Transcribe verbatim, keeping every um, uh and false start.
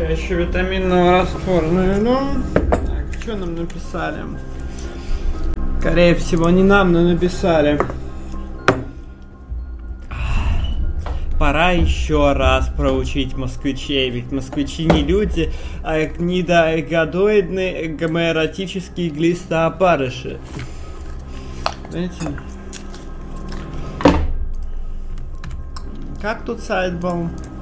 Я еще витаминного раствора найду. Так, что нам написали? Скорее всего, не нам, но написали. Пора еще раз проучить москвичей, ведь москвичи не люди, а гнидоэгодоидные гомоэротические глистоопарыши. Знаете? Как тут сайт был?